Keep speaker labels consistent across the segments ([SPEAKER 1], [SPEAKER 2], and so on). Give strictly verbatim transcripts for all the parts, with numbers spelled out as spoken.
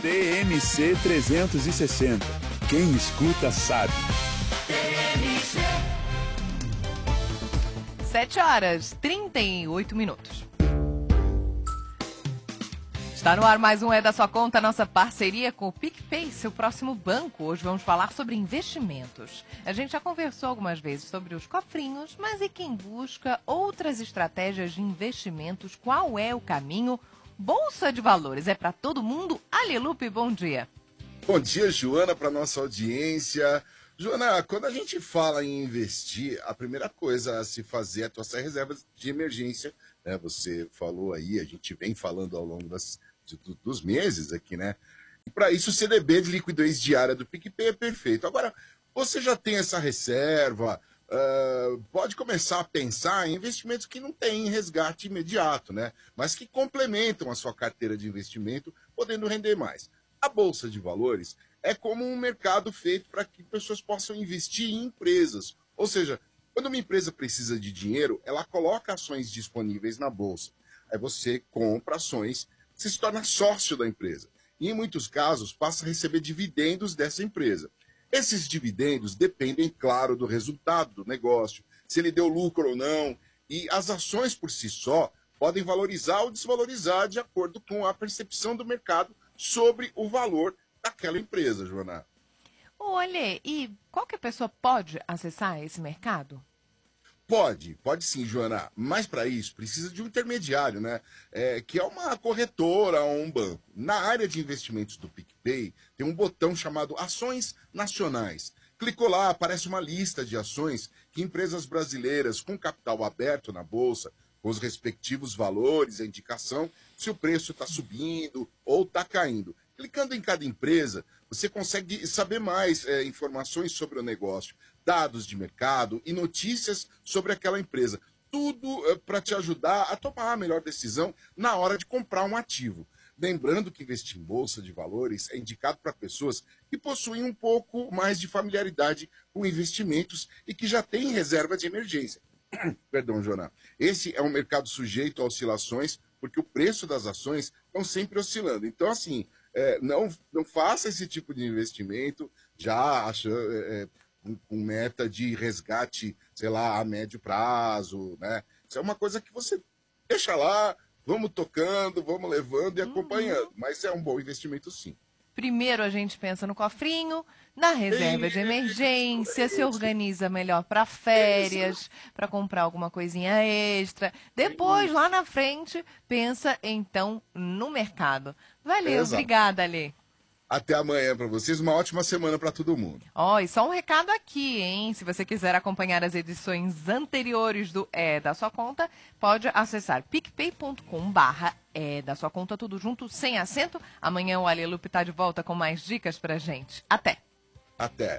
[SPEAKER 1] T M C trezentos e sessenta. Quem escuta sabe.
[SPEAKER 2] sete horas, trinta e oito minutos. Está no ar mais um É da Sua Conta, nossa parceria com o PicPay, seu próximo banco. Hoje vamos falar sobre investimentos. A gente já conversou algumas vezes sobre os cofrinhos, mas e quem busca outras estratégias de investimentos? Qual é o caminho? Bolsa de Valores é para todo mundo? Ali Lupe, bom dia.
[SPEAKER 3] Bom dia, Joana, para nossa audiência. Joana, quando a gente fala em investir, a primeira coisa a se fazer é trouxer reservas de emergência. Né? Você falou aí, a gente vem falando ao longo das, de, dos meses aqui, né? E para isso o C D B de liquidez diária do PicPay é perfeito. Agora, você já tem essa reserva, uh, pode começar a pensar em investimentos que não têm resgate imediato, né? Mas que complementam a sua carteira de investimento, podendo render mais. A Bolsa de Valores é como um mercado feito para que pessoas possam investir em empresas. Ou seja, quando uma empresa precisa de dinheiro, ela coloca ações disponíveis na Bolsa. Aí você compra ações, você se torna sócio da empresa. E em muitos casos passa a receber dividendos dessa empresa. Esses dividendos dependem, claro, do resultado do negócio, se ele deu lucro ou não. E as ações por si só podem valorizar ou desvalorizar de acordo com a percepção do mercado sobre o valor daquela empresa, Joana.
[SPEAKER 2] Olha, e qualquer pessoa pode acessar esse mercado?
[SPEAKER 3] Pode, pode sim, Joana. Mas para isso precisa de um intermediário, né? É, que é uma corretora ou um banco. Na área de investimentos do PicPay, tem um botão chamado Ações Nacionais. Clicou lá, aparece uma lista de ações que empresas brasileiras com capital aberto na Bolsa, com os respectivos valores, a indicação, se o preço está subindo ou está caindo. Clicando em cada empresa, você consegue saber mais é, informações sobre o negócio, dados de mercado e notícias sobre aquela empresa. Tudo é, para te ajudar a tomar a melhor decisão na hora de comprar um ativo. Lembrando que investir em Bolsa de Valores é indicado para pessoas que possuem um pouco mais de familiaridade com investimentos e que já têm reserva de emergência. Perdão, Joana. Esse é um mercado sujeito a oscilações, porque o preço das ações estão sempre oscilando. Então, assim, é, não, não faça esse tipo de investimento já achando, é, com, com meta de resgate, sei lá, a médio prazo, né? Isso é uma coisa que você deixa lá, vamos tocando, vamos levando e acompanhando. Uhum. Mas é um bom investimento, sim.
[SPEAKER 2] Primeiro a gente pensa no cofrinho, na reserva de emergência, se organiza melhor para férias, para comprar alguma coisinha extra. Depois, lá na frente, pensa então no mercado. Valeu, Exato. Obrigada, Alê.
[SPEAKER 3] Até amanhã para vocês, uma ótima semana para todo mundo.
[SPEAKER 2] Ó, oh, e só um recado aqui, hein? Se você quiser acompanhar as edições anteriores do É da Sua Conta, pode acessar picpay ponto com barra É da Sua Conta, tudo junto, sem acento. Amanhã o Ale Lupe tá de volta com mais dicas pra gente. Até!
[SPEAKER 3] Até!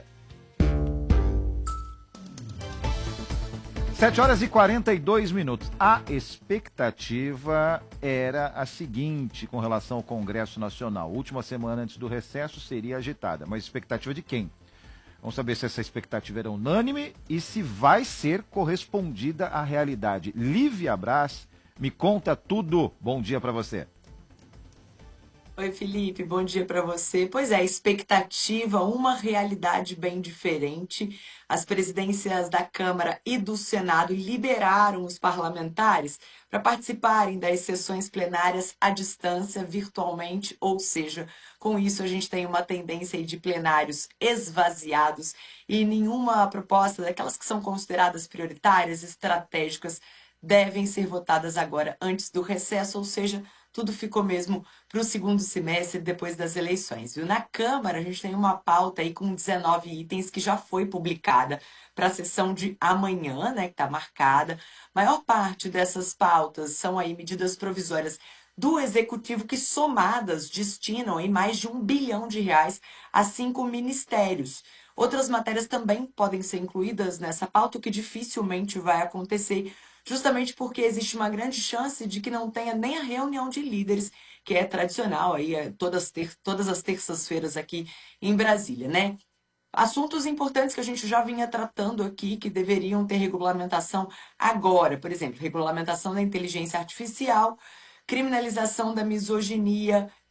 [SPEAKER 4] sete horas e quarenta e dois minutos. A expectativa era a seguinte com relação ao Congresso Nacional. Última semana antes do recesso seria agitada, mas expectativa de quem? Vamos saber se essa expectativa era unânime e se vai ser correspondida à realidade. Lívia Braz, me conta tudo. Bom dia para você.
[SPEAKER 5] Oi, Felipe, bom dia para você. Pois é, expectativa, uma realidade bem diferente. As presidências da Câmara e do Senado liberaram os parlamentares para participarem das sessões plenárias à distância, virtualmente, ou seja, com isso a gente tem uma tendência aí de plenários esvaziados e nenhuma proposta daquelas que são consideradas prioritárias, estratégicas, devem ser votadas agora antes do recesso, ou seja, tudo ficou mesmo para o segundo semestre depois das eleições, viu? Na Câmara, a gente tem uma pauta aí com dezenove itens que já foi publicada para a sessão de amanhã, né, que está marcada. A maior parte dessas pautas são aí medidas provisórias do Executivo que, somadas, destinam aí mais de um bilhão de reais a cinco ministérios. Outras matérias também podem ser incluídas nessa pauta, o que dificilmente vai acontecer, justamente porque existe uma grande chance de que não tenha nem a reunião de líderes, que é tradicional aí, é todas, ter, todas as terças-feiras aqui em Brasília, né? Assuntos importantes que a gente já vinha tratando aqui, que deveriam ter regulamentação agora, por exemplo, regulamentação da inteligência artificial, criminalização da misoginia,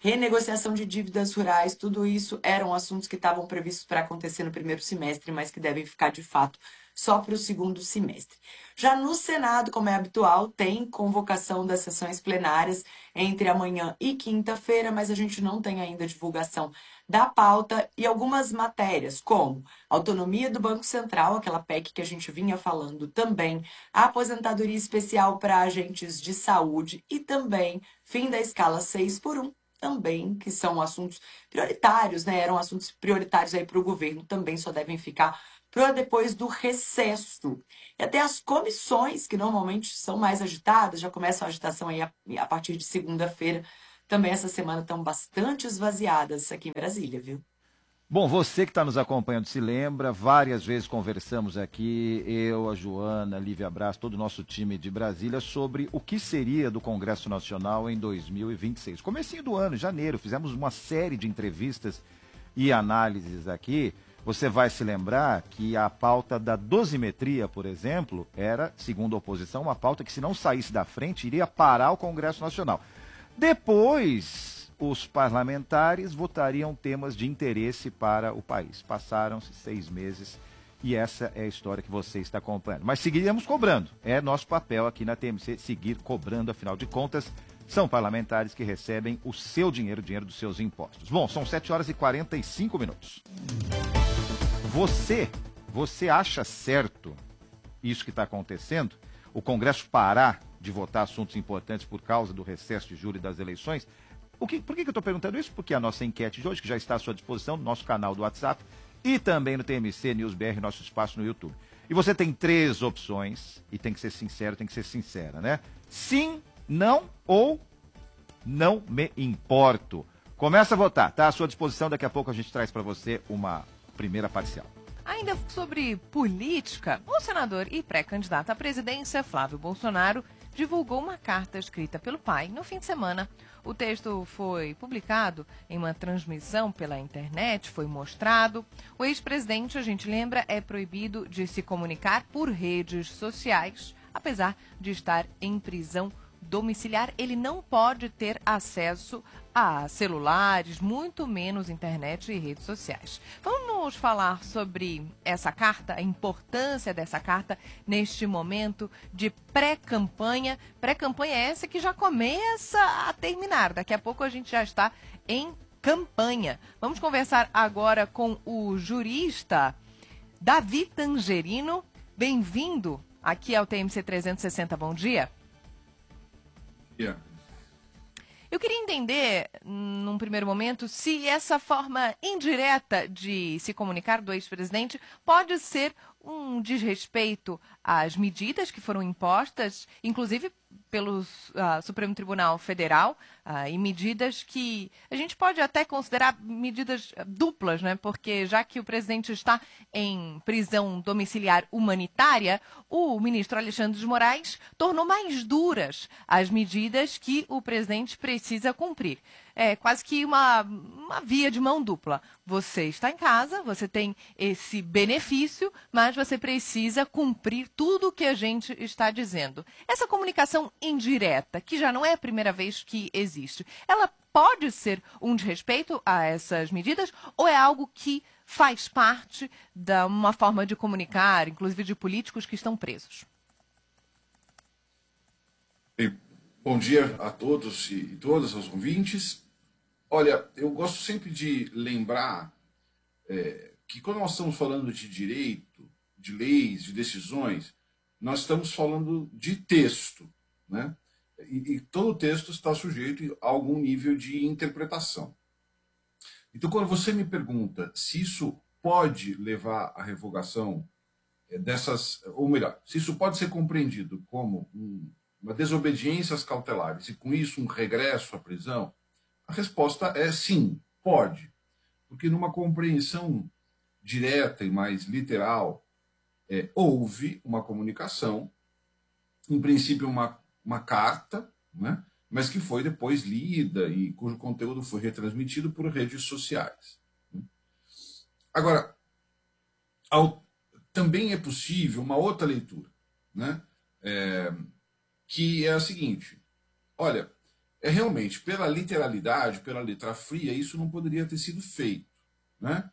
[SPEAKER 5] renegociação de dívidas rurais, tudo isso eram assuntos que estavam previstos para acontecer no primeiro semestre, mas que devem ficar de fato só para o segundo semestre. Já no Senado, como é habitual, tem convocação das sessões plenárias entre amanhã e quinta-feira, mas a gente não tem ainda divulgação da pauta e algumas matérias, como autonomia do Banco Central, aquela P E C que a gente vinha falando também, a aposentadoria especial para agentes de saúde e também fim da escala seis por um, também, que são assuntos prioritários, né? Eram assuntos prioritários aí para o governo, também só devem ficar para depois do recesso. E até as comissões, que normalmente são mais agitadas, já começam a agitação aí a, a partir de segunda-feira, também essa semana estão bastante esvaziadas aqui em Brasília, viu?
[SPEAKER 4] Bom, você que está nos acompanhando se lembra, várias vezes conversamos aqui, eu, a Joana, a Lívia Braz, todo o nosso time de Brasília, sobre o que seria do Congresso Nacional em dois mil e vinte e seis. Comecinho do ano, janeiro, fizemos uma série de entrevistas e análises aqui. Você vai se lembrar que a pauta da dosimetria, por exemplo, era, segundo a oposição, uma pauta que, se não saísse da frente, iria parar o Congresso Nacional. Depois, os parlamentares votariam temas de interesse para o país. Passaram-se seis meses e essa é a história que você está acompanhando. Mas seguiremos cobrando. É nosso papel aqui na T M C seguir cobrando, afinal de contas, são parlamentares que recebem o seu dinheiro, o dinheiro dos seus impostos. Bom, são sete horas e quarenta e cinco minutos. Você, você acha certo isso que está acontecendo? O Congresso parar de votar assuntos importantes por causa do recesso de julho e das eleições? O que, por que, que eu estou perguntando isso? Porque a nossa enquete de hoje, que já está à sua disposição no nosso canal do WhatsApp e também no T M C News B R, nosso espaço no YouTube. E você tem três opções, e tem que ser sincero, tem que ser sincera, né? Sim, não ou não me importo. Começa a votar, tá à sua disposição. Daqui a pouco a gente traz para você uma primeira parcial.
[SPEAKER 2] Ainda sobre política, o senador e pré-candidato à presidência, Flávio Bolsonaro, divulgou uma carta escrita pelo pai no fim de semana. O texto foi publicado em uma transmissão pela internet, foi mostrado. O ex-presidente, a gente lembra, é proibido de se comunicar por redes sociais, apesar de estar em prisão domiciliar. Ele não pode ter acesso a celulares, muito menos internet e redes sociais. Vamos falar sobre essa carta, a importância dessa carta neste momento de pré-campanha. Pré-campanha essa que já começa a terminar. Daqui a pouco a gente já está em campanha. Vamos conversar agora com o jurista Davi Tangerino. Bem-vindo aqui ao T M C trezentos e sessenta. Bom dia.
[SPEAKER 3] Yeah.
[SPEAKER 2] Eu queria entender, num primeiro momento, se essa forma indireta de se comunicar do ex-presidente pode ser um desrespeito às medidas que foram impostas, inclusive pelo uh, Supremo Tribunal Federal, uh, e medidas que a gente pode até considerar medidas duplas, né? Porque já que o presidente está em prisão domiciliar humanitária, o ministro Alexandre de Moraes tornou mais duras as medidas que o presidente precisa cumprir. É quase que uma, uma via de mão dupla. Você está em casa, você tem esse benefício, mas você precisa cumprir tudo o que a gente está dizendo. Essa comunicação indireta, que já não é a primeira vez que existe, ela pode ser um desrespeito a essas medidas ou é algo que faz parte de uma forma de comunicar, inclusive de políticos que estão presos?
[SPEAKER 6] Bom dia a todos e todas, aos ouvintes. Olha, eu gosto sempre de lembrar é, que quando nós estamos falando de direito, de leis, de decisões, nós estamos falando de texto, né? E, e todo texto está sujeito a algum nível de interpretação. Então, quando você me pergunta se isso pode levar à revogação dessas, ou melhor, se isso pode ser compreendido como um, uma desobediência às cautelares e com isso um regresso à prisão, a resposta é sim, pode. Porque numa compreensão direta e mais literal, é, houve uma comunicação, em princípio uma, uma carta, né, mas que foi depois lida e cujo conteúdo foi retransmitido por redes sociais. Agora, ao, também é possível uma outra leitura, né, é, que é a seguinte: olha, é realmente, pela literalidade, pela letra fria, isso não poderia ter sido feito, né?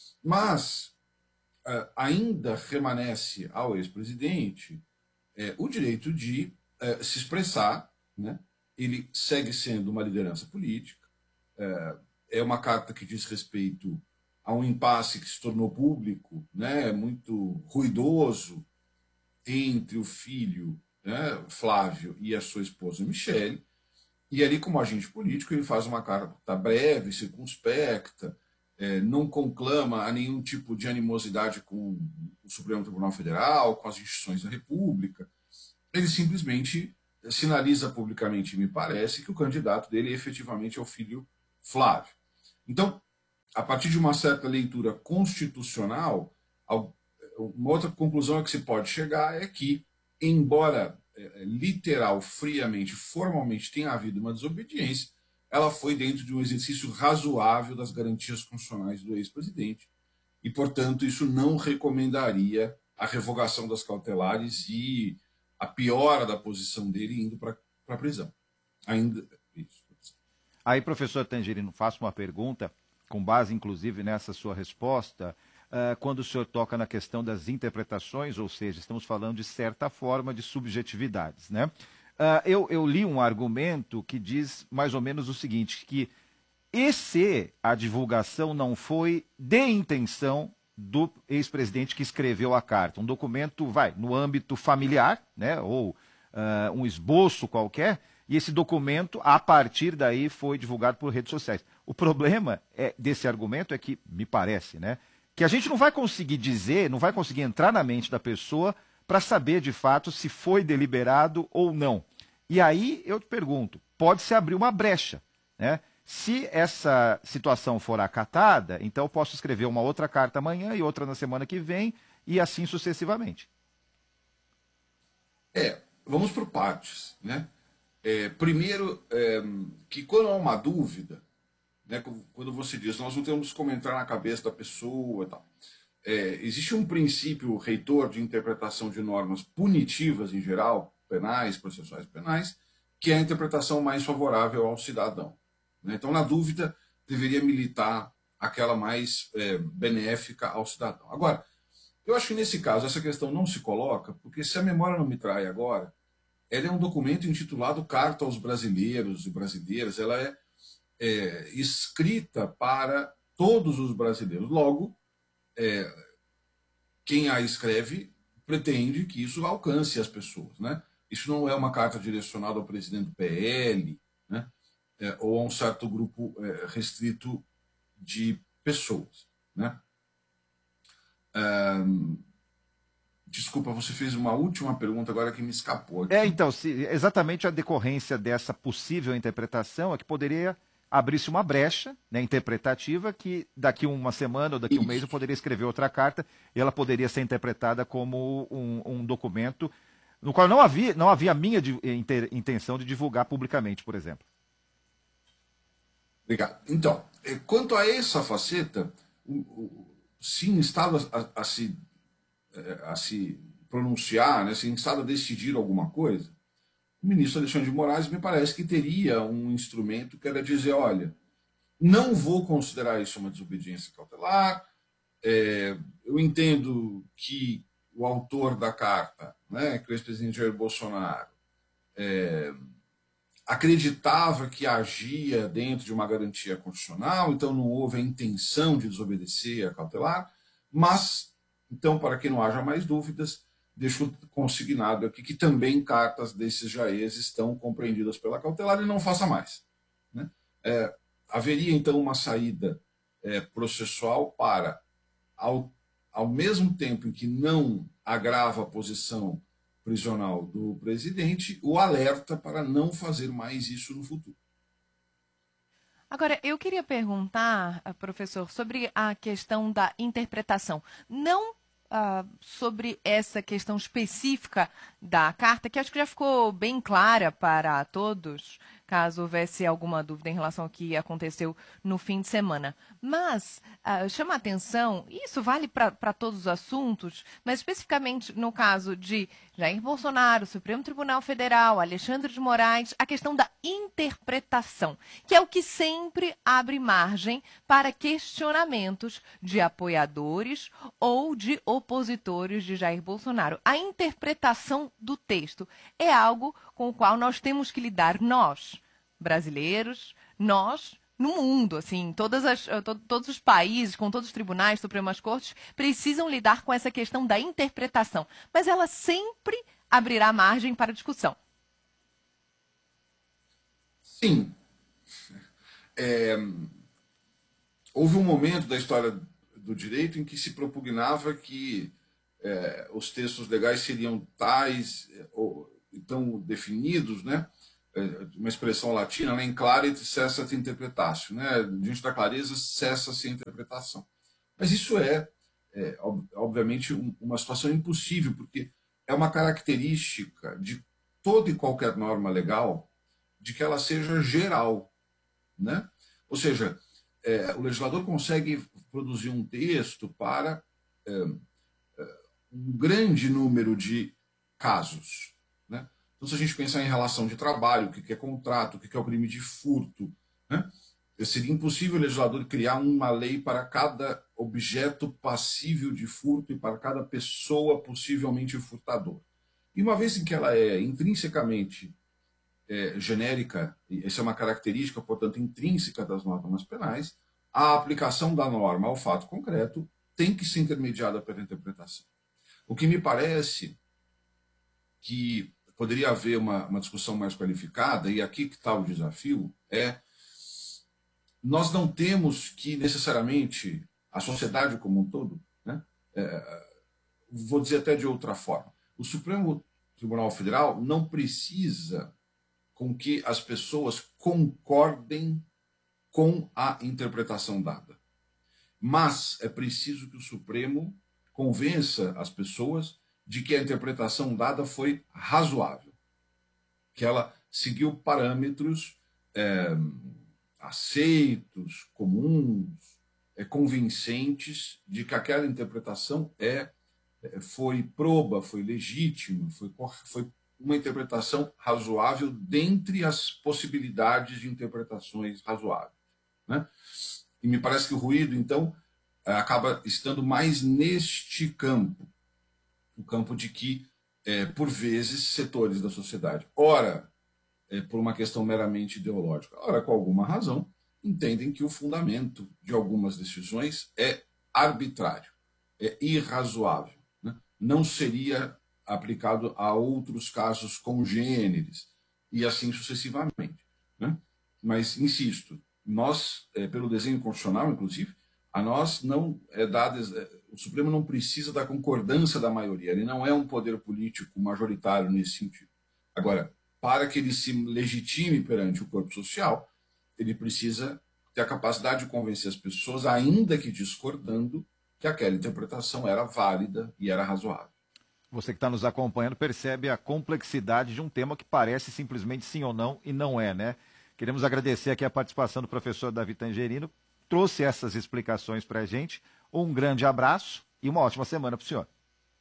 [SPEAKER 6] Mas uh, ainda remanesce ao ex-presidente uh, o direito de uh, se expressar, né? Ele segue sendo uma liderança política, uh, é uma carta que diz respeito a um impasse que se tornou público, né? Muito ruidoso, entre o filho, né, Flávio, e a sua esposa Michele, e ali, como agente político, ele faz uma carta breve, circunspecta, é, não conclama a nenhum tipo de animosidade com o Supremo Tribunal Federal, com as instituições da República. Ele simplesmente sinaliza publicamente, me parece, que o candidato dele efetivamente é o filho Flávio. Então, a partir de uma certa leitura constitucional, uma outra conclusão a que se pode chegar é que, embora é, literal, friamente, formalmente tenha havido uma desobediência, ela foi dentro de um exercício razoável das garantias constitucionais do ex-presidente e, portanto, isso não recomendaria a revogação das cautelares e a piora da posição dele indo para a prisão. Ainda isso.
[SPEAKER 4] Aí, professor Tangerino, faço uma pergunta, com base, inclusive, nessa sua resposta. Uh, quando o senhor toca na questão das interpretações, ou seja, estamos falando de certa forma de subjetividades, né? Uh, eu, eu li um argumento que diz mais ou menos o seguinte, que e se a divulgação não foi de intenção do ex-presidente que escreveu a carta, um documento, vai, no âmbito familiar, né, ou uh, um esboço qualquer, e esse documento, a partir daí, foi divulgado por redes sociais. O problema é, desse argumento é que, me parece, né, que a gente não vai conseguir dizer, não vai conseguir entrar na mente da pessoa para saber de fato se foi deliberado ou não. E aí eu te pergunto, pode-se abrir uma brecha, né? Se essa situação for acatada, então eu posso escrever uma outra carta amanhã e outra na semana que vem e assim sucessivamente.
[SPEAKER 6] É, vamos por partes, né? É, primeiro, é, que quando há uma dúvida, né, quando você diz, nós não temos como entrar na cabeça da pessoa e tal. É, existe um princípio reitor de interpretação de normas punitivas em geral, penais, processuais penais, que é a interpretação mais favorável ao cidadão, né? Então, na dúvida, deveria militar aquela mais é, benéfica ao cidadão. Agora, eu acho que nesse caso essa questão não se coloca, porque se a memória não me trai agora, ela é um documento intitulado Carta aos Brasileiros e Brasileiras, ela é É, escrita para todos os brasileiros. Logo, é, quem a escreve pretende que isso alcance as pessoas, né? Isso não é uma carta direcionada ao presidente do P L, né? É, ou a um certo grupo é, restrito de pessoas, né? Um, desculpa, você fez uma última pergunta agora que me escapou aqui.
[SPEAKER 4] É, então, se, exatamente a decorrência dessa possível interpretação é que poderia abrir-se uma brecha, né, interpretativa, que daqui uma semana ou daqui Isso. um mês eu poderia escrever outra carta e ela poderia ser interpretada como um, um documento no qual não havia, não havia a minha de, inter, intenção de divulgar publicamente, por exemplo.
[SPEAKER 6] Obrigado. Então, quanto a essa faceta, se instado a, a, se, a se pronunciar, né, se instado a decidir alguma coisa, o ministro Alexandre de Moraes me parece que teria um instrumento que era dizer, olha, não vou considerar isso uma desobediência cautelar, é, eu entendo que o autor da carta, né, que o ex-presidente Jair Bolsonaro, é, acreditava que agia dentro de uma garantia constitucional, então não houve a intenção de desobedecer a cautelar, mas, então, para que não haja mais dúvidas, deixo consignado aqui que também cartas desses jaez estão compreendidas pela cautelar e não faça mais, né? É, haveria, então, uma saída é, processual para, ao, ao mesmo tempo em que não agrava a posição prisional do presidente, o alerta para não fazer mais isso no futuro.
[SPEAKER 2] Agora, eu queria perguntar, professor, sobre a questão da interpretação. Não Uh, sobre essa questão específica da carta, que acho que já ficou bem clara para todos, caso houvesse alguma dúvida em relação ao que aconteceu no fim de semana. Mas uh, chama a atenção, e isso vale para todos os assuntos, mas especificamente no caso de Jair Bolsonaro, Supremo Tribunal Federal, Alexandre de Moraes, a questão da interpretação, que é o que sempre abre margem para questionamentos de apoiadores ou de opositores de Jair Bolsonaro. A interpretação do texto é algo com o qual nós temos que lidar, nós, brasileiros, nós, no mundo, assim, todas as, to, todos os países, com todos os tribunais, Supremas Cortes, precisam lidar com essa questão da interpretação, mas ela sempre abrirá margem para discussão.
[SPEAKER 6] Sim. É, houve um momento da história do direito em que se propugnava que é, os textos legais seriam tais ou tão definidos, né? Uma expressão latina, né? In clarity cessat interpretatio, né? Diante da clareza cessa-se a interpretação. Mas isso é, é obviamente, um, uma situação impossível, porque é uma característica de toda e qualquer norma legal de que ela seja geral, né? Ou seja, é, o legislador consegue produzir um texto para é, é, um grande número de casos, né? Então, se a gente pensar em relação de trabalho, o que é contrato, o que é o crime de furto, né? Seria impossível o legislador criar uma lei para cada objeto passível de furto e para cada pessoa possivelmente furtador. E uma vez em que ela é intrinsecamente é, genérica, e essa é uma característica, portanto, intrínseca das normas penais, a aplicação da norma ao fato concreto tem que ser intermediada pela interpretação. O que me parece que poderia haver uma, uma discussão mais qualificada, e aqui que está o desafio, é nós não temos que necessariamente, a sociedade como um todo, né, é, vou dizer até de outra forma, o Supremo Tribunal Federal não precisa com que as pessoas concordem com a interpretação dada. Mas é preciso que o Supremo convença as pessoas de que a interpretação dada foi razoável, que ela seguiu parâmetros é, aceitos, comuns, é, convincentes de que aquela interpretação é, é, foi proba, foi legítima, foi, foi uma interpretação razoável dentre as possibilidades de interpretações razoáveis, né? E me parece que o ruído, então, acaba estando mais neste campo, o campo de que, é, por vezes, setores da sociedade, ora é, por uma questão meramente ideológica, ora com alguma razão, entendem que o fundamento de algumas decisões é arbitrário, é irrazoável, né? Não seria aplicado a outros casos congêneres, e assim sucessivamente, né? Mas, insisto, nós, é, pelo desenho constitucional, inclusive, a nós não é dado, o Supremo não precisa da concordância da maioria, ele não é um poder político majoritário nesse sentido. Agora, para que ele se legitime perante o corpo social, ele precisa ter a capacidade de convencer as pessoas, ainda que discordando, que aquela interpretação era válida e era razoável.
[SPEAKER 4] Você que está nos acompanhando percebe a complexidade de um tema que parece simplesmente sim ou não, e não é, né? Queremos agradecer aqui a participação do professor Davi Tangerino, trouxe essas explicações para a gente. Um grande abraço e uma ótima semana para o senhor.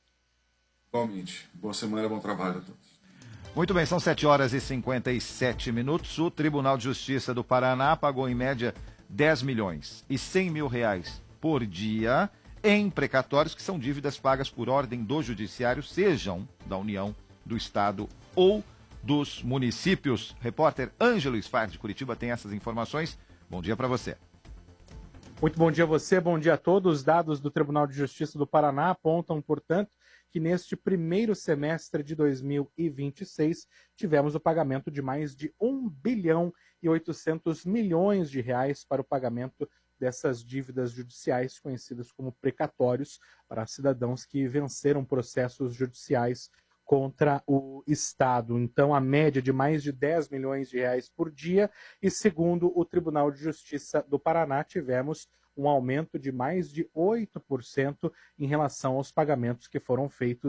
[SPEAKER 6] Igualmente. Boa semana, bom trabalho a todos.
[SPEAKER 4] Muito bem, são sete horas e cinquenta e sete minutos. O Tribunal de Justiça do Paraná pagou em média dez milhões e cem mil reais por dia em precatórios, que são dívidas pagas por ordem do Judiciário, sejam da União, do Estado ou dos municípios. Repórter Ângelo Sfar, de Curitiba, tem essas informações. Bom dia para você.
[SPEAKER 7] Muito bom dia a você, bom dia a todos. Os dados do Tribunal de Justiça do Paraná apontam, portanto, que neste primeiro semestre de dois mil e vinte e seis tivemos o pagamento de mais de um bilhão e oitocentos milhões de reais para o pagamento dessas dívidas judiciais, conhecidas como precatórios, para cidadãos que venceram processos judiciais contra o Estado. Então, a média de mais de dez milhões de reais por dia, e segundo o Tribunal de Justiça do Paraná, tivemos um aumento de mais de oito por cento em relação aos pagamentos que foram feitos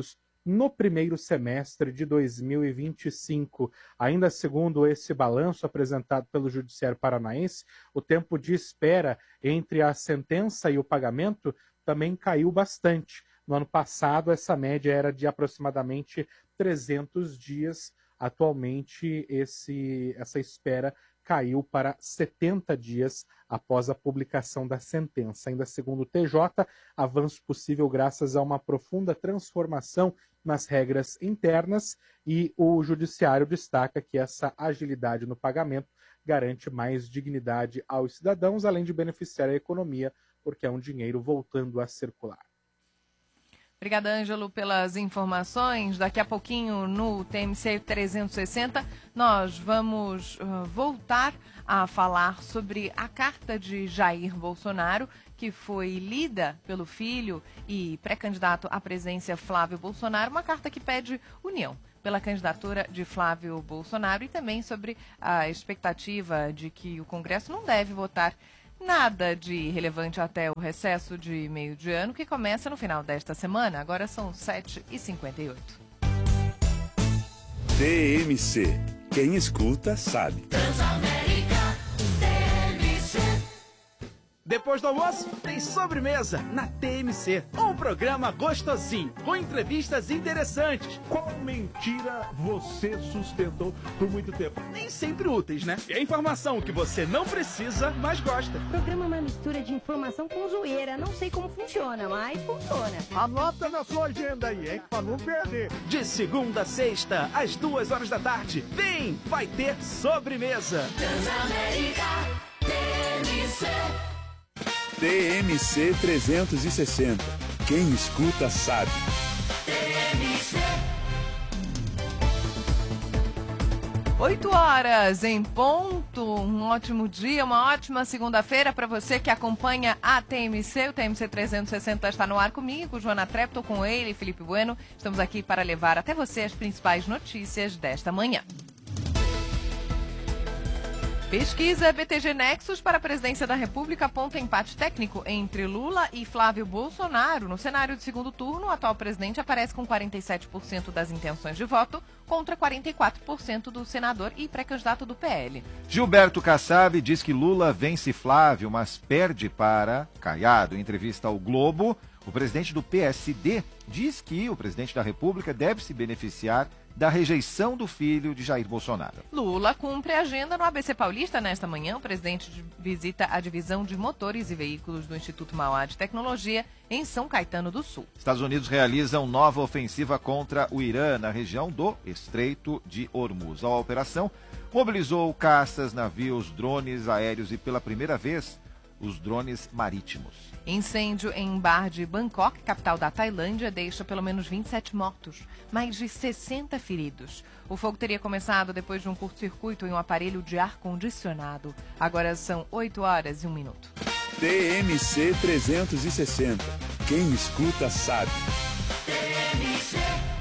[SPEAKER 7] no primeiro semestre de dois mil e vinte e cinco. Ainda segundo esse balanço apresentado pelo Judiciário Paranaense, o tempo de espera entre a sentença e o pagamento também caiu bastante. No ano passado, essa média era de aproximadamente trezentos dias. Atualmente, esse, essa espera caiu para setenta dias após a publicação da sentença. Ainda segundo o T J, avanço possível graças a uma profunda transformação nas regras internas, e o Judiciário destaca que essa agilidade no pagamento garante mais dignidade aos cidadãos, além de beneficiar a economia, porque é um dinheiro voltando a circular.
[SPEAKER 2] Obrigada, Ângelo, pelas informações. Daqui a pouquinho, no T M C trezentos e sessenta, nós vamos uh, voltar a falar sobre a carta de Jair Bolsonaro, que foi lida pelo filho e pré-candidato à presidência Flávio Bolsonaro, uma carta que pede união pela candidatura de Flávio Bolsonaro, e também sobre a expectativa de que o Congresso não deve votar nada de relevante até o recesso de meio de ano, que começa no final desta semana. Agora são sete e cinquenta e oito.
[SPEAKER 1] T M C. Quem escuta, sabe.
[SPEAKER 8] Transamérica, T M C.
[SPEAKER 9] Depois do almoço, tem sobremesa na T M C. Um programa gostosinho, com entrevistas interessantes.
[SPEAKER 10] Qual mentira você sustentou por muito tempo?
[SPEAKER 9] Nem sempre úteis, né? E a informação que você não precisa, mas gosta.
[SPEAKER 11] O programa é uma mistura de informação com zoeira. Não sei como funciona, mas funciona.
[SPEAKER 10] Anota na sua agenda aí, hein? Pra não perder.
[SPEAKER 9] De segunda a sexta, às duas horas da tarde. Vem, vai ter sobremesa.
[SPEAKER 8] Transamérica, T M C.
[SPEAKER 1] T M C trezentos e sessenta. Quem escuta, sabe.
[SPEAKER 8] T M C.
[SPEAKER 2] oito horas em ponto. Um ótimo dia, uma ótima segunda-feira para você que acompanha a T M C. O T M C trezentos e sessenta está no ar comigo, Joana Trepto, com ele, Felipe Bueno. Estamos aqui para levar até você as principais notícias desta manhã. Pesquisa B T G Nexus para a presidência da República aponta empate técnico entre Lula e Flávio Bolsonaro. No cenário de segundo turno, o atual presidente aparece com quarenta e sete por cento das intenções de voto contra quarenta e quatro por cento do senador e pré-candidato do P L.
[SPEAKER 4] Gilberto Kassab diz que Lula vence Flávio, mas perde para Caiado. Em entrevista ao Globo, o presidente do P S D diz que o presidente da República deve se beneficiar da rejeição do filho de Jair Bolsonaro.
[SPEAKER 2] Lula cumpre a agenda no A B C Paulista nesta manhã. O presidente visita a divisão de motores e veículos do Instituto Mauá de Tecnologia em São Caetano do Sul.
[SPEAKER 4] Estados Unidos realizam nova ofensiva contra o Irã na região do Estreito de Hormuz. A operação mobilizou caças, navios, drones aéreos e, pela primeira vez, os drones marítimos.
[SPEAKER 2] Incêndio em bar de Bangkok, capital da Tailândia, deixa pelo menos vinte e sete mortos, mais de sessenta feridos. O fogo teria começado depois de um curto-circuito em um aparelho de ar-condicionado. Agora são oito horas e um minuto.
[SPEAKER 1] T M C trezentos e sessenta. Quem escuta, sabe.
[SPEAKER 8] T M C.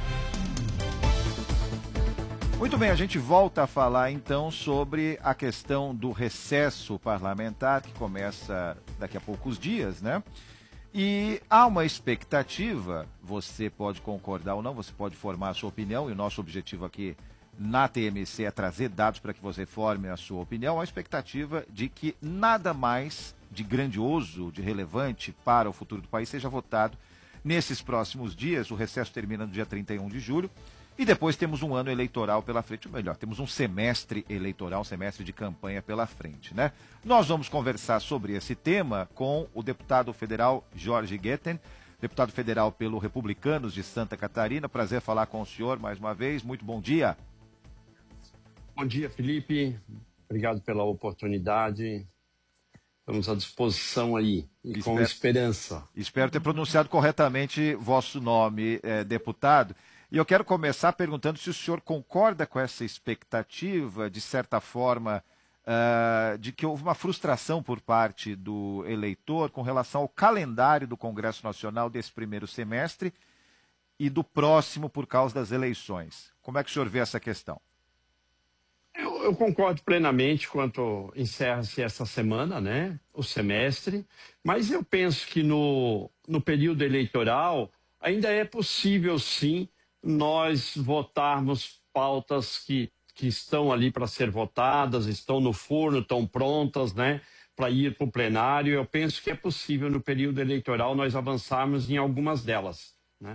[SPEAKER 4] Muito bem, a gente volta a falar então sobre a questão do recesso parlamentar, que começa daqui a poucos dias, né? E há uma expectativa, você pode concordar ou não, você pode formar a sua opinião, e o nosso objetivo aqui na T M C é trazer dados para que você forme a sua opinião. Há a expectativa de que nada mais de grandioso, de relevante para o futuro do país seja votado nesses próximos dias. O recesso termina no dia trinta e um de julho. E depois temos um ano eleitoral pela frente, ou melhor, temos um semestre eleitoral, um semestre de campanha pela frente, né? Nós vamos conversar sobre esse tema com o deputado federal Jorge Guetten, deputado federal pelo Republicanos de Santa Catarina. Prazer falar com o senhor mais uma vez. Muito bom dia.
[SPEAKER 12] Bom dia, Felipe. Obrigado pela oportunidade. Estamos à disposição aí, e espero, com esperança.
[SPEAKER 4] Espero ter pronunciado corretamente vosso nome, eh, deputado. E eu quero começar perguntando se o senhor concorda com essa expectativa, de certa forma, uh, de que houve uma frustração por parte do eleitor com relação ao calendário do Congresso Nacional desse primeiro semestre e do próximo por causa das eleições. Como é que o senhor vê essa questão?
[SPEAKER 12] Eu, eu concordo plenamente quanto encerra-se essa semana, né, o semestre, mas eu penso que no, no período eleitoral ainda é possível, sim, nós votarmos pautas que, que estão ali para ser votadas, estão no forno, estão prontas, né, para ir para o plenário. Eu penso que é possível, no período eleitoral, nós avançarmos em algumas delas, né?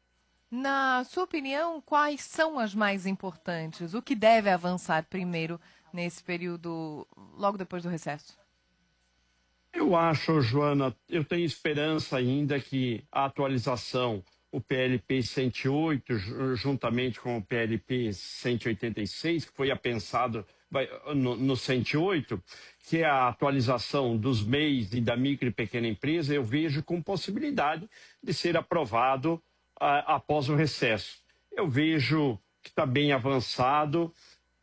[SPEAKER 2] Na sua opinião, quais são as mais importantes? O que deve avançar primeiro nesse período, logo depois do recesso?
[SPEAKER 12] Eu acho, Joana, eu tenho esperança ainda que a atualização, o P L P cento e oito, juntamente com o P L P cento e oitenta e seis, que foi apensado no, no cento e oito, que é a atualização dos M E Is e da micro e pequena empresa, eu vejo com possibilidade de ser aprovado a, após o recesso. Eu vejo que está bem avançado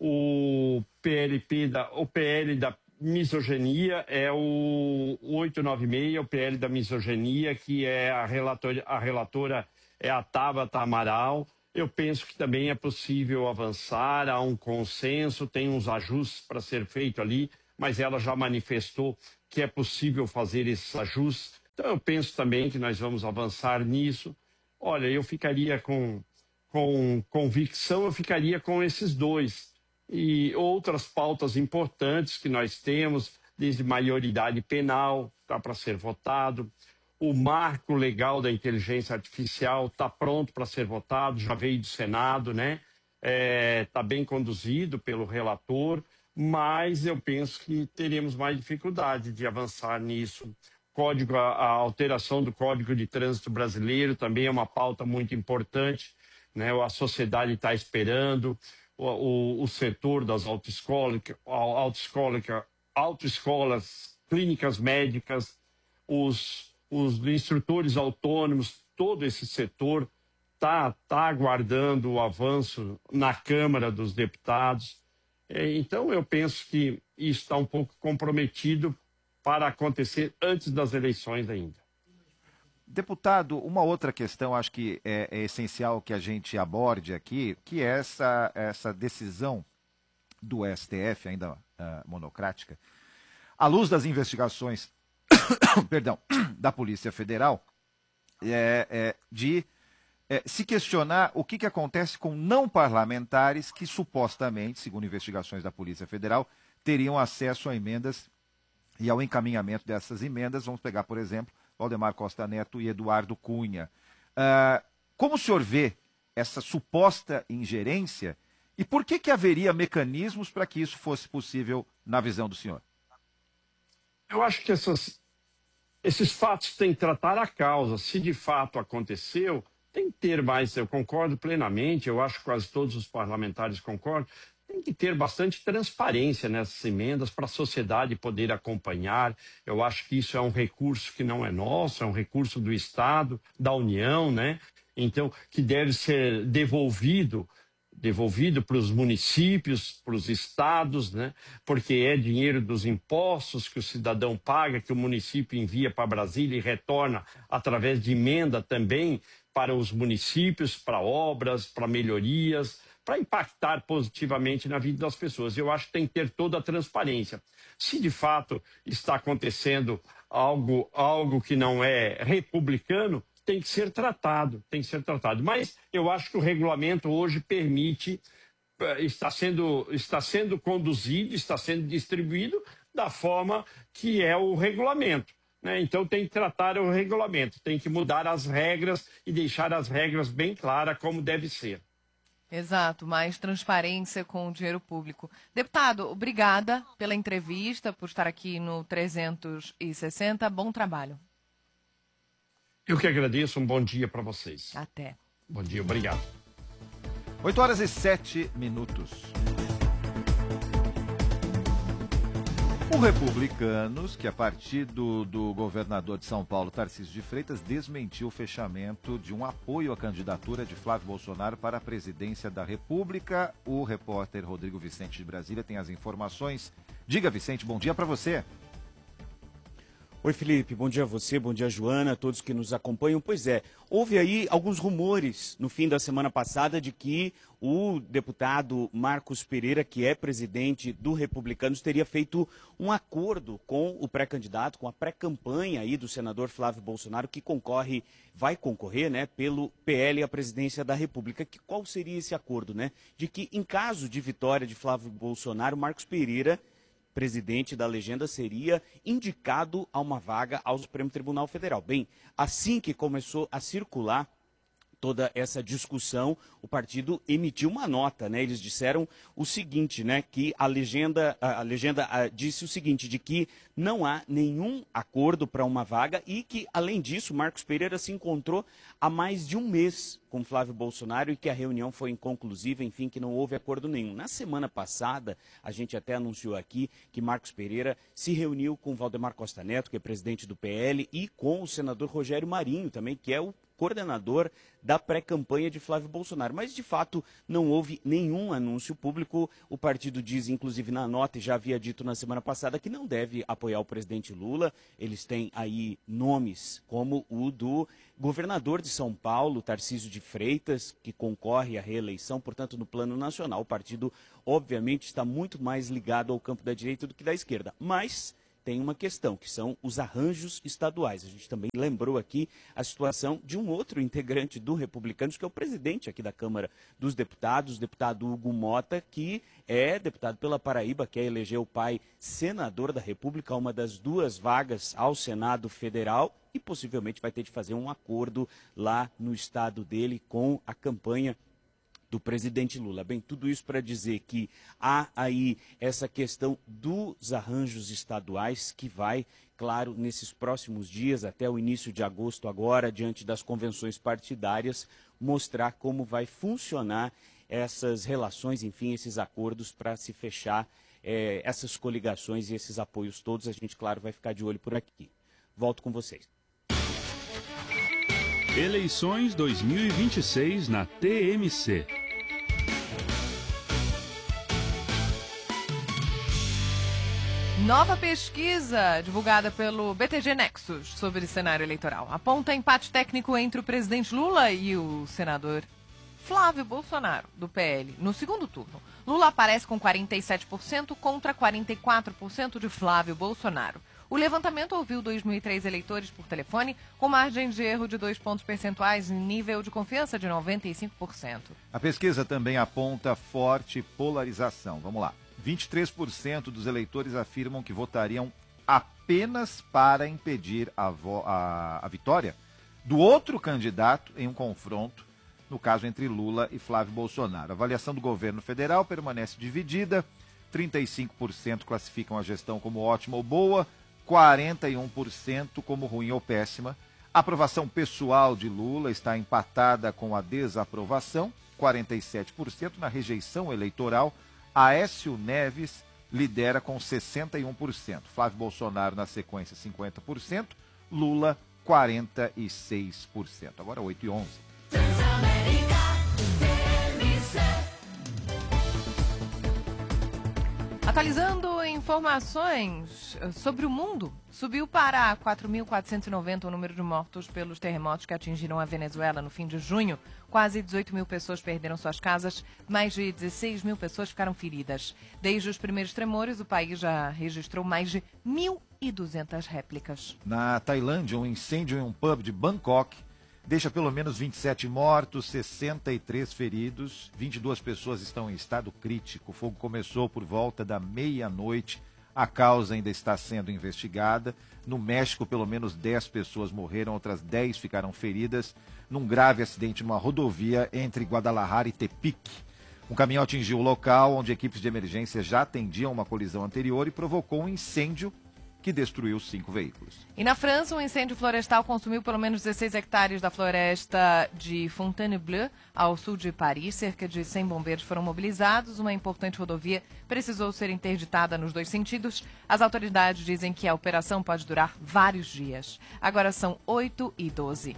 [SPEAKER 12] o P L P da, o P L da misoginia é o oitocentos e noventa e seis, o P L da misoginia, que é a relatora, a relatora é a Tabata Amaral. Eu penso que também é possível avançar, há um consenso, tem uns ajustes para ser feito ali, mas ela já manifestou que é possível fazer esses ajustes. Então eu penso também que nós vamos avançar nisso. Olha, eu ficaria com, com convicção, eu ficaria com esses dois. E outras pautas importantes que nós temos, desde maioridade penal, está para ser votado. O marco legal da inteligência artificial está pronto para ser votado, já veio do Senado, né? Está bem conduzido pelo relator, mas eu penso que teremos mais dificuldade de avançar nisso. Código, a, a alteração do Código de Trânsito Brasileiro também é uma pauta muito importante, né? A sociedade está esperando. O, o, o setor das autoescolas, autoescolas, autoescolas, clínicas médicas, os, os instrutores autônomos, todo esse setor está tá aguardando o avanço na Câmara dos Deputados. Então, eu penso que isso está um pouco comprometido para acontecer antes das eleições ainda.
[SPEAKER 4] Deputado, uma outra questão acho que é, é essencial que a gente aborde aqui, que é essa, essa decisão do S T F, ainda uh, monocrática, à luz das investigações perdão, da Polícia Federal, é, é, de é, se questionar o que, que acontece com não parlamentares que supostamente, segundo investigações da Polícia Federal, teriam acesso a emendas e ao encaminhamento dessas emendas. Vamos pegar, por exemplo, Valdemar Costa Neto e Eduardo Cunha. Uh, como o senhor vê essa suposta ingerência e por que, que haveria mecanismos para que isso fosse possível na visão do senhor?
[SPEAKER 12] Eu acho que essas, esses fatos têm que tratar a causa. Se de fato aconteceu, tem que ter mais, eu concordo plenamente, eu acho que quase todos os parlamentares concordam, tem que ter bastante transparência nessas emendas para a sociedade poder acompanhar. Eu acho que isso é um recurso que não é nosso, é um recurso do Estado, da União, né? Então, que deve ser devolvido, devolvido para os municípios, para os estados, né? Porque é dinheiro dos impostos que o cidadão paga, que o município envia para Brasília e retorna através de emenda também para os municípios, para obras, para melhorias, para impactar positivamente na vida das pessoas. Eu acho que tem que ter toda a transparência. Se de fato está acontecendo algo, algo que não é republicano, tem que ser tratado, tem que ser tratado. Mas eu acho que o regulamento hoje permite, está sendo, está sendo conduzido, está sendo distribuído da forma que é o regulamento, né? Então tem que tratar o regulamento, tem que mudar as regras e deixar as regras bem claras como deve ser.
[SPEAKER 2] Exato, mais transparência com o dinheiro público. Deputado, obrigada pela entrevista, por estar aqui no trezentos e sessenta. Bom trabalho.
[SPEAKER 12] Eu que agradeço, um bom dia para vocês.
[SPEAKER 2] Até.
[SPEAKER 12] Bom dia, obrigado.
[SPEAKER 4] oito horas e sete minutos. O Republicanos, que a partir do, do governador de São Paulo, Tarcísio de Freitas, desmentiu o fechamento de um apoio à candidatura de Flávio Bolsonaro para a presidência da República. O repórter Rodrigo Vicente de Brasília tem as informações. Diga, Vicente, bom dia para você.
[SPEAKER 13] Oi, Felipe, bom dia a você, bom dia a Joana, a todos que nos acompanham. Pois é, houve aí alguns rumores no fim da semana passada de que o deputado Marcos Pereira, que é presidente do Republicanos, teria feito um acordo com o pré-candidato, com a pré-campanha aí do senador Flávio Bolsonaro, que concorre, vai concorrer, né, pelo P L à presidência da República. Que, qual seria esse acordo, né? De que, em caso de vitória de Flávio Bolsonaro, Marcos Pereira, presidente da legenda, seria indicado a uma vaga ao Supremo Tribunal Federal. Bem, assim que começou a circular toda essa discussão, o partido emitiu uma nota, né? Eles disseram o seguinte, né? Que a legenda, a, a legenda a, disse o seguinte, de que não há nenhum acordo para uma vaga e que, além disso, Marcos Pereira se encontrou há mais de um mês com Flávio Bolsonaro e que a reunião foi inconclusiva, enfim, que não houve acordo nenhum. Na semana passada, a gente até anunciou aqui que Marcos Pereira se reuniu com Valdemar Costa Neto, que é presidente do P L, e com o senador Rogério Marinho também, que é o coordenador da pré-campanha de Flávio Bolsonaro. Mas, de fato, não houve nenhum anúncio público. O partido diz, inclusive na nota, e já havia dito na semana passada, que não deve apoiar o presidente Lula. Eles têm aí nomes como o do governador de São Paulo, Tarcísio de Freitas, que concorre à reeleição, portanto, no plano nacional. O partido, obviamente, está muito mais ligado ao campo da direita do que da esquerda. Mas tem uma questão, que são os arranjos estaduais. A gente também lembrou aqui a situação de um outro integrante do Republicanos, que é o presidente aqui da Câmara dos Deputados, o deputado Hugo Mota, que é deputado pela Paraíba, quer eleger o pai senador da República, uma das duas vagas ao Senado Federal, e possivelmente vai ter de fazer um acordo lá no estado dele com a campanha do presidente Lula. Bem, tudo isso para dizer que há aí essa questão dos arranjos estaduais que vai, claro, nesses próximos dias, até o início de agosto agora, diante das convenções partidárias, mostrar como vai funcionar essas relações, enfim, esses acordos para se fechar eh, essas coligações e esses apoios todos. A gente, claro, vai ficar de olho por aqui. Volto com vocês.
[SPEAKER 14] Eleições dois mil e vinte e seis na T M C.
[SPEAKER 2] Nova pesquisa divulgada pelo B T G Nexus sobre cenário eleitoral aponta empate técnico entre o presidente Lula e o senador Flávio Bolsonaro, do P L, no segundo turno. Lula aparece com quarenta e sete por cento contra quarenta e quatro por cento de Flávio Bolsonaro. O levantamento ouviu dois mil e três eleitores por telefone, com margem de erro de dois pontos percentuais e nível de confiança de noventa e cinco por cento.
[SPEAKER 4] A pesquisa também aponta forte polarização. Vamos lá. vinte e três por cento dos eleitores afirmam que votariam apenas para impedir a, vo- a, a vitória do outro candidato em um confronto, no caso entre Lula e Flávio Bolsonaro. A avaliação do governo federal permanece dividida. trinta e cinco por cento classificam a gestão como ótima ou boa, quarenta e um por cento como ruim ou péssima. A aprovação pessoal de Lula está empatada com a desaprovação, quarenta e sete por cento. Na rejeição eleitoral, Aécio Neves lidera com sessenta e um por cento. Flávio Bolsonaro na sequência, cinquenta por cento. Lula, quarenta e seis por cento. Agora oito e onze.
[SPEAKER 2] Atualizando informações sobre o mundo, subiu para quatro mil quatrocentos e noventa o número de mortos pelos terremotos que atingiram a Venezuela no fim de junho. Quase dezoito mil pessoas perderam suas casas, mais de dezesseis mil pessoas ficaram feridas. Desde os primeiros tremores, o país já registrou mais de mil e duzentas réplicas.
[SPEAKER 4] Na Tailândia, um incêndio em um pub de Bangkok deixa pelo menos vinte e sete mortos, sessenta e três feridos, vinte e duas pessoas estão em estado crítico. O fogo começou por volta da meia-noite, a causa ainda está sendo investigada. No México, pelo menos dez pessoas morreram, outras dez ficaram feridas num grave acidente numa rodovia entre Guadalajara e Tepic. Um caminhão atingiu o local, onde equipes de emergência já atendiam uma colisão anterior e provocou um incêndio que destruiu cinco veículos.
[SPEAKER 2] E na França, um incêndio florestal consumiu pelo menos dezesseis hectares da floresta de Fontainebleau, ao sul de Paris. Cerca de cem bombeiros foram mobilizados. Uma importante rodovia precisou ser interditada nos dois sentidos. As autoridades dizem que a operação pode durar vários dias. Agora são oito e doze.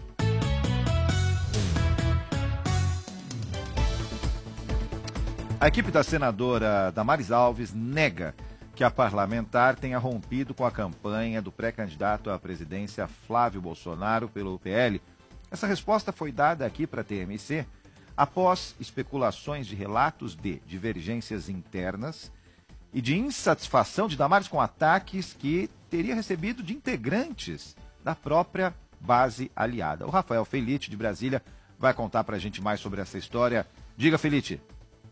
[SPEAKER 4] A equipe da senadora Damares Alves nega que a parlamentar tenha rompido com a campanha do pré-candidato à presidência Flávio Bolsonaro pelo P L. Essa resposta foi dada aqui para a T M C após especulações de relatos de divergências internas e de insatisfação de Damares com ataques que teria recebido de integrantes da própria base aliada. O Rafael Felite, de Brasília, vai contar para a gente mais sobre essa história. Diga, Felite.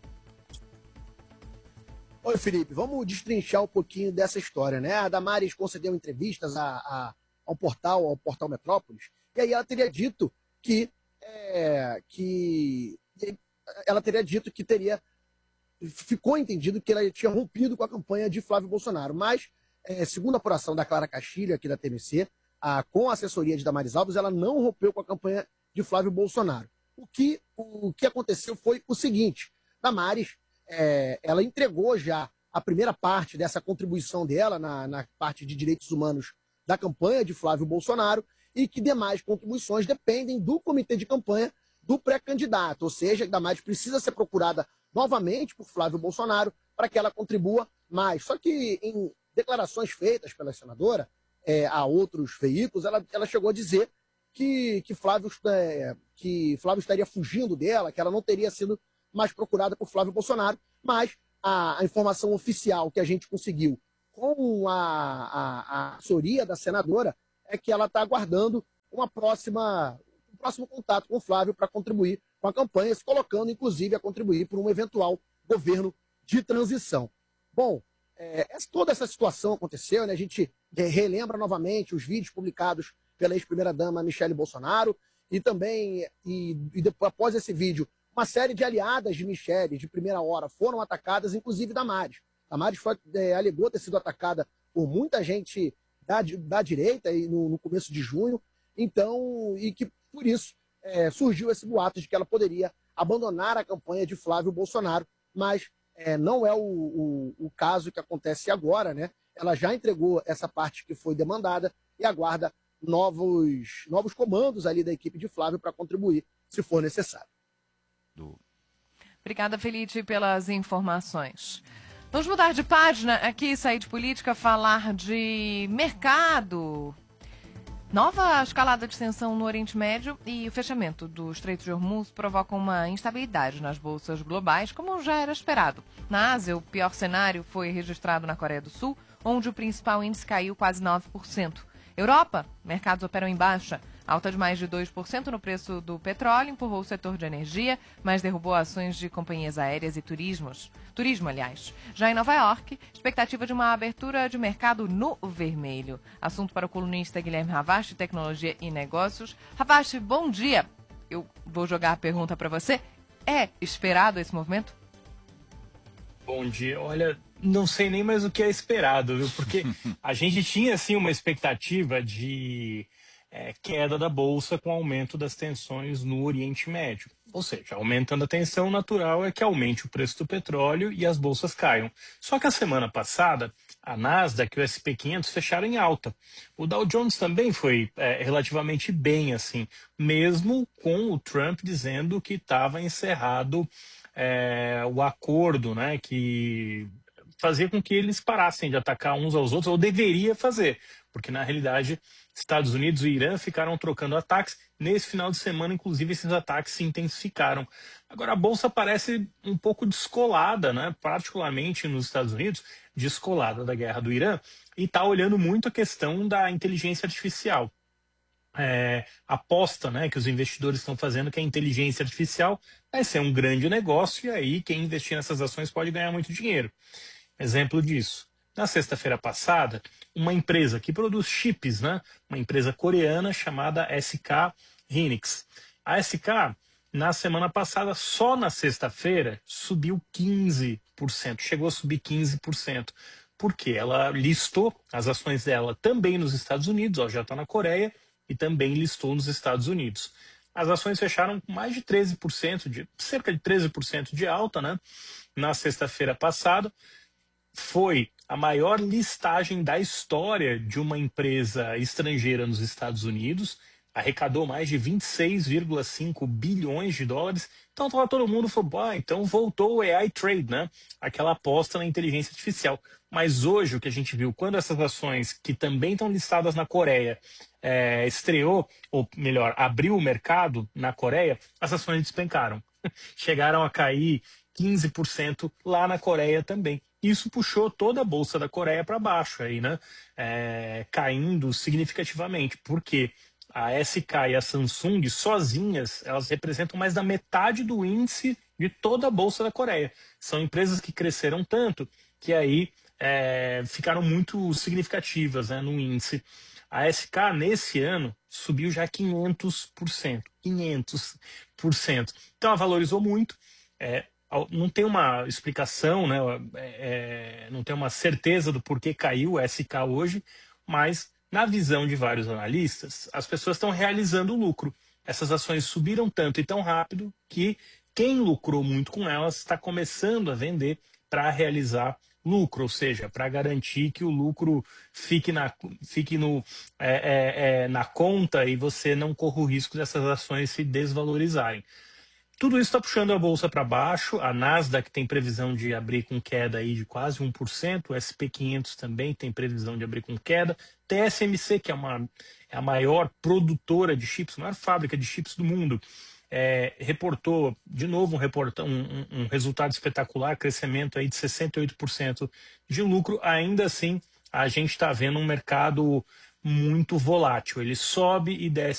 [SPEAKER 15] Oi, Felipe, vamos destrinchar um pouquinho dessa história, né? A Damares concedeu entrevistas a, a, ao portal, ao portal Metrópolis, e aí ela teria dito que, é, que ela teria dito que teria ficou entendido que ela tinha rompido com a campanha de Flávio Bolsonaro, mas é, segundo a apuração da Clara Castilho aqui da T M C, a, com a assessoria de Damares Alves, ela não rompeu com a campanha de Flávio Bolsonaro. O que, o que aconteceu foi o seguinte: Damares É, ela entregou já a primeira parte dessa contribuição dela na, na parte de direitos humanos da campanha de Flávio Bolsonaro e que demais contribuições dependem do comitê de campanha do pré-candidato, ou seja, Damares precisa ser procurada novamente por Flávio Bolsonaro para que ela contribua mais. Só que em declarações feitas pela senadora é, a outros veículos, ela, ela chegou a dizer que, que, Flávio, é, que Flávio estaria fugindo dela, que ela não teria sido mais procurada por Flávio Bolsonaro, mas a, a informação oficial que a gente conseguiu com a, a, a assessoria da senadora é que ela está aguardando uma próxima, um próximo contato com o Flávio para contribuir com a campanha, se colocando, inclusive, a contribuir por um eventual governo de transição. Bom, é, toda essa situação aconteceu, né? A gente é, relembra novamente os vídeos publicados pela ex-primeira-dama Michele Bolsonaro e também, e, e depois, após esse vídeo, uma série de aliadas de Michele, de primeira hora, foram atacadas, inclusive Damares. Damares foi, é, alegou ter sido atacada por muita gente da, da direita e no, no começo de junho, então, e que por isso é, surgiu esse boato de que ela poderia abandonar a campanha de Flávio Bolsonaro, mas é, não é o, o, o caso que acontece agora, né? Ela já entregou essa parte que foi demandada e aguarda novos, novos comandos ali da equipe de Flávio para contribuir, se for necessário.
[SPEAKER 2] Obrigada, Felite, pelas informações. Vamos mudar de página aqui, sair de política, falar de mercado. Nova escalada de tensão no Oriente Médio e o fechamento do Estreito de Hormuz provocam uma instabilidade nas bolsas globais, como já era esperado. Na Ásia, o pior cenário foi registrado na Coreia do Sul, onde o principal índice caiu quase nove por cento. Europa, mercados operam em baixa. Alta de mais de dois por cento no preço do petróleo empurrou o setor de energia, mas derrubou ações de companhias aéreas e turismos. Turismo, aliás. Já em Nova York, expectativa de uma abertura de mercado no vermelho. Assunto para o colunista Guilherme Ravache, Tecnologia e Negócios. Ravache, bom dia. Eu vou jogar a pergunta para você. É esperado esse movimento?
[SPEAKER 16] Bom dia. Olha, não sei nem mais o que é esperado, viu? Porque a gente tinha, assim, uma expectativa de... É, queda da bolsa com aumento das tensões no Oriente Médio. Ou seja, aumentando a tensão, natural é que aumente o preço do petróleo e as bolsas caiam. Só que a semana passada, a Nasdaq e o S e P quinhentos fecharam em alta. O Dow Jones também foi é, relativamente bem, assim, mesmo com o Trump dizendo que estava encerrado é, o acordo, né, que fazia com que eles parassem de atacar uns aos outros, ou deveria fazer, porque na realidade Estados Unidos e Irã ficaram trocando ataques. Nesse final de semana, inclusive, esses ataques se intensificaram. Agora, a Bolsa parece um pouco descolada, né? Particularmente nos Estados Unidos, descolada da guerra do Irã, e está olhando muito a questão da inteligência artificial. É, aposta, né, que os investidores estão fazendo que a inteligência artificial vai ser um grande negócio e aí quem investir nessas ações pode ganhar muito dinheiro. Exemplo disso. Na sexta-feira passada, uma empresa que produz chips, né? Uma empresa coreana chamada S K Hynix. A S K, na semana passada, só na sexta-feira, subiu quinze por cento, chegou a subir quinze por cento. Porque ela listou as ações dela também nos Estados Unidos, ó, já está na Coreia, e também listou nos Estados Unidos. As ações fecharam com mais de treze por cento, de, cerca de treze por cento de alta, né? Na sexta-feira passada. Foi a maior listagem da história de uma empresa estrangeira nos Estados Unidos. arrecadou mais de vinte e seis vírgula cinco bilhões de dólares. Então tava todo mundo falou, ah, então voltou o A I Trade, né? Aquela aposta na inteligência artificial. Mas hoje o que a gente viu, quando essas ações que também estão listadas na Coreia é, estreou, ou melhor, abriu o mercado na Coreia, as ações despencaram. Chegaram a cair quinze por cento lá na Coreia também. Isso puxou toda a bolsa da Coreia para baixo, aí, né? É, caindo significativamente. Por quê? A S K e a Samsung sozinhas, elas representam mais da metade do índice de toda a bolsa da Coreia. São empresas que cresceram tanto que aí é, ficaram muito significativas, né, no índice. A S K nesse ano subiu já quinhentos por cento. quinhentos por cento. Então ela valorizou muito. É, não tem uma explicação, né, é, não tem uma certeza do porquê caiu a S K hoje, mas na visão de vários analistas, as pessoas estão realizando lucro. Essas ações subiram tanto e tão rápido que quem lucrou muito com elas está começando a vender para realizar lucro, ou seja, para garantir que o lucro fique na, fique no, é, é, é, na conta e você não corra o risco dessas ações se desvalorizarem. Tudo isso está puxando a bolsa para baixo. A Nasdaq tem previsão de abrir com queda aí de quase um por cento. O S P quinhentos também tem previsão de abrir com queda. T S M C, que é, uma, é a maior produtora de chips, a maior fábrica de chips do mundo, é, reportou, de novo, um, reporta, um, um, um resultado espetacular, crescimento aí de sessenta e oito por cento de lucro. Ainda assim, a gente está vendo um mercado muito volátil. Ele sobe e desce